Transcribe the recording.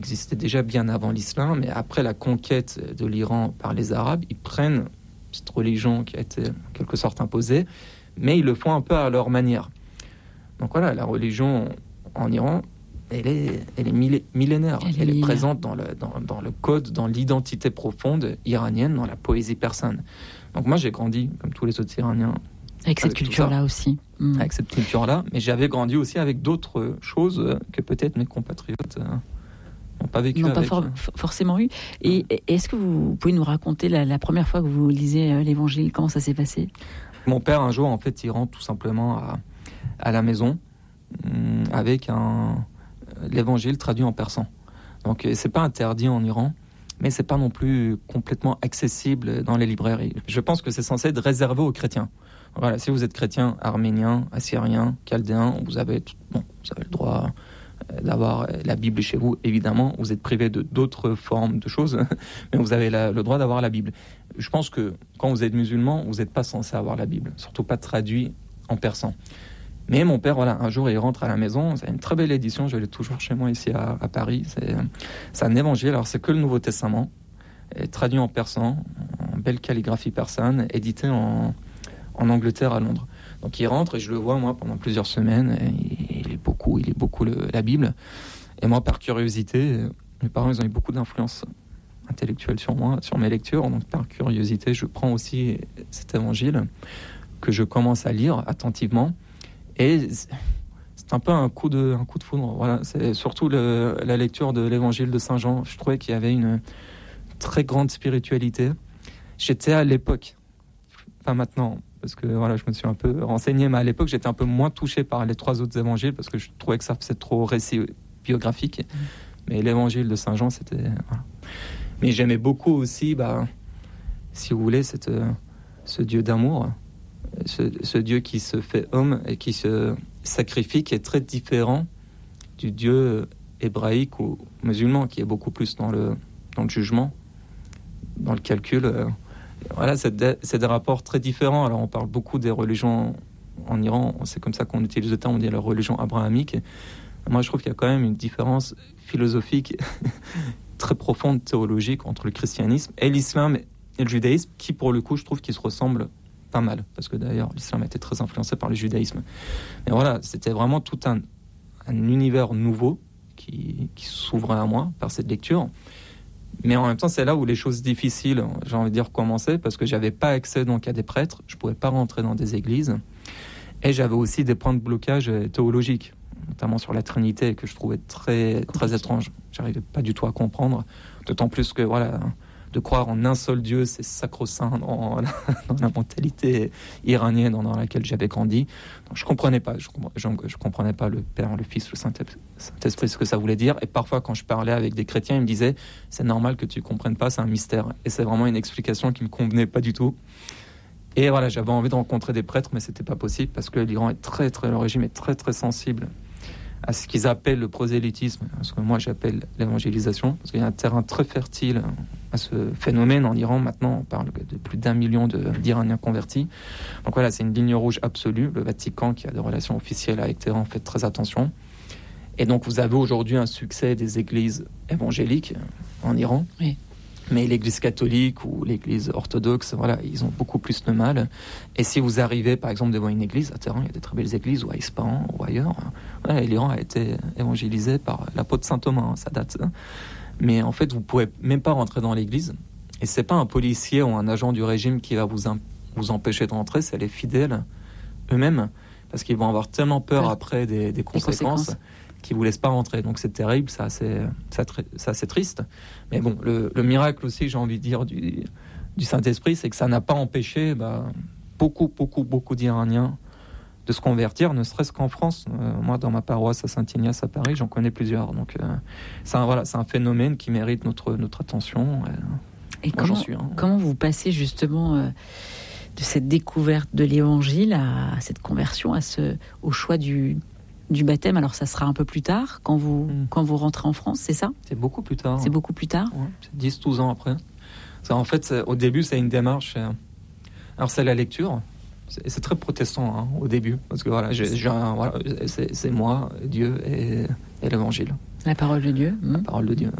existait déjà bien avant l'islam, mais après la conquête de l'Iran par les Arabes, ils prennent cette religion qui a été en quelque sorte imposée, mais ils le font un peu à leur manière. Donc voilà, la religion en Iran, elle est millénaire. Elle est présente dans le code, dans l'identité profonde iranienne, dans la poésie persane. Donc moi, j'ai grandi, comme tous les autres Iraniens, avec cette culture-là aussi. Avec cette culture-là, mais j'avais grandi aussi avec d'autres choses que peut-être mes compatriotes n'ont pas vécu. N'ont pas forcément eu. Et est-ce que vous pouvez nous raconter la première fois que vous lisez l'Évangile? Comment ça s'est passé? Mon père, un jour, en fait, il rentre tout simplement à la maison avec l'Évangile traduit en persan. Donc, c'est pas interdit en Iran, mais c'est pas non plus complètement accessible dans les librairies. Je pense que c'est censé être réservé aux chrétiens. Voilà, si vous êtes chrétien, arménien, assyrien, chaldéen, vous avez le droit d'avoir la Bible chez vous, évidemment. Vous êtes privé de d'autres formes de choses, mais vous avez le droit d'avoir la Bible. Je pense que quand vous êtes musulman, vous n'êtes pas censé avoir la Bible, surtout pas traduit en persan. Mais mon père, un jour, il rentre à la maison. C'est une très belle édition, je l'ai toujours chez moi ici à Paris. C'est un évangile, alors c'est que le Nouveau Testament, traduit en persan, en belle calligraphie persane, édité en Angleterre, à Londres. Donc il rentre et je le vois, moi, pendant plusieurs semaines. Il lit beaucoup la Bible. Et moi, par curiosité, mes parents, ils ont eu beaucoup d'influence intellectuelle sur moi, sur mes lectures. Donc par curiosité, je prends aussi cet évangile que je commence à lire attentivement. Et c'est un peu un coup de foudre. Voilà, c'est surtout la lecture de l'évangile de Saint Jean. Je trouvais qu'il y avait une très grande spiritualité. J'étais à l'époque, pas maintenant, parce que je me suis un peu renseigné, mais à l'époque, j'étais un peu moins touché par les 3 autres évangiles, parce que je trouvais que ça faisait trop récit biographique. Mais l'évangile de Saint Jean, c'était... Voilà. Mais j'aimais beaucoup aussi, si vous voulez, ce Dieu d'amour, ce Dieu qui se fait homme et qui se sacrifie, qui est très différent du Dieu hébraïque ou musulman, qui est beaucoup plus dans le jugement, dans le calcul. Voilà, c'est des rapports très différents. Alors on parle beaucoup des religions en Iran, c'est comme ça qu'on utilise le terme, on dit la religion abrahamique. Moi je trouve qu'il y a quand même une différence philosophique très profonde, théologique, entre le christianisme et l'islam et le judaïsme, qui pour le coup je trouve qu'ils se ressemblent pas mal, parce que d'ailleurs l'islam a été très influencé par le judaïsme. Mais voilà, c'était vraiment tout un univers nouveau qui s'ouvrait à moi par cette lecture. Mais en même temps, c'est là où les choses difficiles, j'ai envie de dire, commençaient, parce que j'avais pas accès donc à des prêtres, je pouvais pas rentrer dans des églises, et j'avais aussi des points de blocage théologiques, notamment sur la Trinité, que je trouvais très très étrange. J'arrivais pas du tout à comprendre, d'autant plus que de croire en un seul Dieu, c'est sacro-saint dans la mentalité iranienne dans laquelle j'avais grandi. Donc je comprenais pas. Je comprenais pas le Père, le Fils, le Saint-Esprit, ce que ça voulait dire. Et parfois, quand je parlais avec des chrétiens, ils me disaient « c'est normal que tu comprennes pas, c'est un mystère ». Et c'est vraiment une explication qui me convenait pas du tout. Et j'avais envie de rencontrer des prêtres, mais c'était pas possible parce que l'Iran est le régime est très très sensible à ce qu'ils appellent le prosélytisme, ce que moi j'appelle l'évangélisation, parce qu'il y a un terrain très fertile à ce phénomène en Iran. Maintenant, on parle de plus d'1 million d'Iraniens convertis. Donc c'est une ligne rouge absolue. Le Vatican, qui a des relations officielles avec Téhéran, fait très attention. Et donc, vous avez aujourd'hui un succès des églises évangéliques en Iran. Oui. Mais l'église catholique ou l'église orthodoxe, ils ont beaucoup plus de mal. Et si vous arrivez, par exemple, devant une église, à Téhéran, il y a des très belles églises, ou à Ispahan, ou ailleurs, l'Iran a été évangélisé par l'apôtre saint Thomas, ça date. Mais en fait, vous pouvez même pas rentrer dans l'église. Et c'est pas un policier ou un agent du régime qui va vous empêcher de rentrer, c'est les fidèles eux-mêmes, parce qu'ils vont avoir tellement peur après des conséquences qui vous laissent pas rentrer. Donc c'est terrible, c'est triste. Mais bon, le miracle aussi, j'ai envie de dire, du Saint-Esprit, c'est que ça n'a pas empêché beaucoup d'Iraniens de se convertir, ne serait-ce qu'en France. Moi, dans ma paroisse à Saint-Ignace à Paris, j'en connais plusieurs. Donc c'est un phénomène qui mérite notre attention. Et comment vous passez justement de cette découverte de l'Évangile à cette conversion, au choix du baptême? Alors ça sera un peu plus tard, quand vous rentrez en France, c'est ça? C'est beaucoup plus tard. C'est beaucoup plus tard? Ouais, c'est 10-12 ans après. En fait, au début, c'est une démarche... Alors c'est la lecture. C'est très protestant au début, parce que c'est moi, Dieu et l'Évangile. La parole de Dieu. La parole de Dieu.